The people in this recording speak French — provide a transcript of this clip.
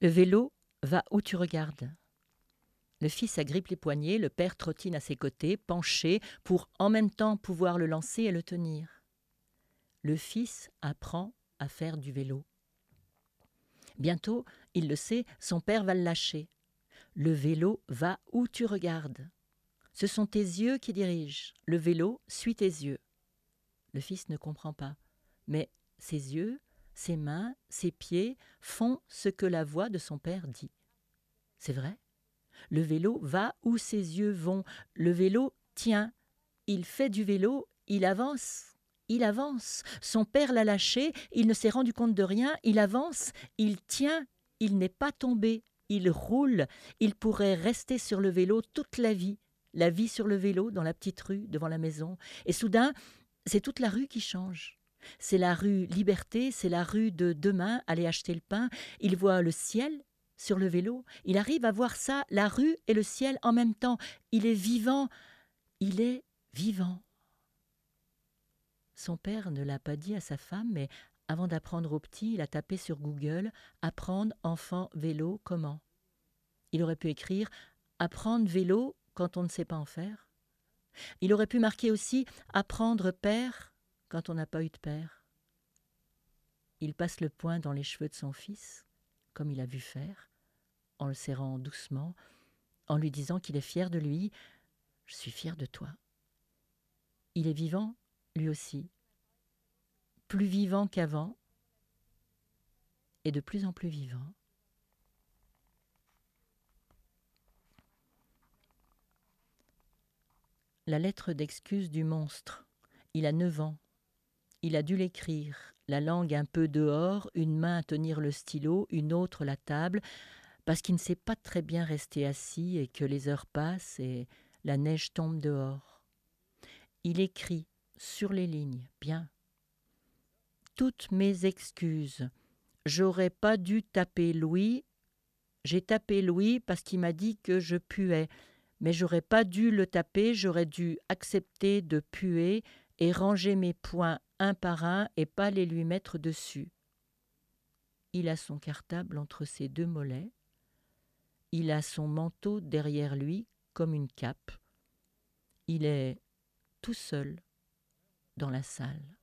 Le vélo va où tu regardes. Le fils agrippe les poignets, le père trottine à ses côtés, penché, pour en même temps pouvoir le lancer et le tenir. Le fils apprend à faire du vélo. Bientôt, il le sait, son père va le lâcher. Le vélo va où tu regardes. Ce sont tes yeux qui dirigent. Le vélo suit tes yeux. Le fils ne comprend pas, mais ses yeux, ses mains, ses pieds font ce que la voix de son père dit. C'est vrai. Le vélo va où ses yeux vont. Le vélo tient. Il fait du vélo, il avance. Il avance. Son père l'a lâché, il ne s'est rendu compte de rien, il avance, il tient, il n'est pas tombé, il roule. Il pourrait rester sur le vélo toute la vie sur le vélo dans la petite rue devant la maison. Et soudain, c'est toute la rue qui change. C'est la rue Liberté, c'est la rue de demain, aller acheter le pain. Il voit le ciel sur le vélo. Il arrive à voir ça, la rue et le ciel en même temps. Il est vivant. Il est vivant. Son père ne l'a pas dit à sa femme, mais avant d'apprendre au petit, il a tapé sur Google « Apprendre enfant vélo comment ?» Il aurait pu écrire « Apprendre vélo quand on ne sait pas en faire ?» Il aurait pu marquer aussi « Apprendre père quand on n'a pas eu de père ?» Il passe le poing dans les cheveux de son fils, comme il a vu faire, en le serrant doucement, en lui disant qu'il est fier de lui. « Je suis fier de toi. » Il est vivant, lui aussi, plus vivant qu'avant, et de plus en plus vivant. La lettre d'excuse du monstre. Il a 9 ans. Il a dû l'écrire, la langue un peu dehors, une main à tenir le stylo, une autre la table, parce qu'il ne sait pas très bien rester assis et que les heures passent et la neige tombe dehors. Il écrit sur les lignes, bien. Toutes mes excuses. J'aurais pas dû taper Louis. J'ai tapé Louis parce qu'il m'a dit que je puais. Mais j'aurais pas dû le taper, j'aurais dû accepter de puer et ranger mes poings un par un et pas les lui mettre dessus. Il a son cartable entre ses 2 mollets. Il a son manteau derrière lui comme une cape. Il est tout seul dans la salle.